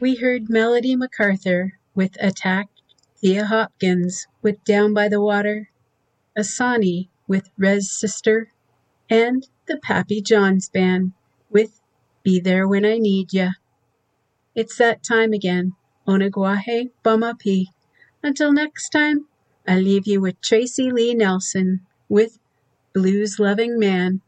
We heard Melody MacArthur with Attack, Thea Hopkins with Down by the Water, Asani with Res Sister, and the Pappy Johns Band with Be There When I Need Ya. It's that time again. Onagwahe Bamapi. Until next time, I leave you with Tracy Lee Nelson with Blues Loving Man.